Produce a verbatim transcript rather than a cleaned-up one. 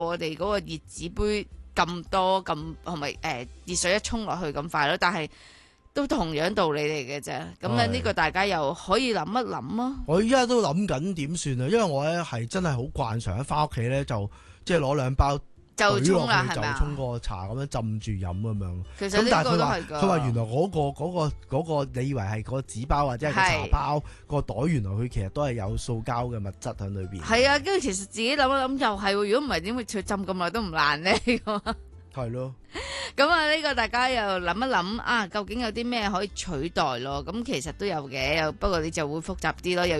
我哋嗰個熱紙杯咁多咁係咪誒熱水一沖落去咁快咯？但係都同樣道理嚟嘅啫。咁啊呢個大家又可以諗一諗咯。 我依家都諗緊點算啊，因為我咧係真係好慣常喺翻屋企咧就即係攞兩包就沖啦，係就咪啊？ 沖個茶咁樣浸住飲咁樣。 其實呢個都係㗎。 佢話原來嗰、嗰個嗰、嗰個嗰個、你以為係個紙包或者係個茶包個袋，原來佢其實都係有塑膠嘅物質喺裏邊。 係啊，跟住其實自己諗一諗又係，如果唔係點會佢浸咁耐都唔爛咧？ 係咯。 咁啊，呢個大家又諗一諗啊，究竟有啲咩可以取代咯？咁其實都有嘅，不過你就會複雜啲咯。又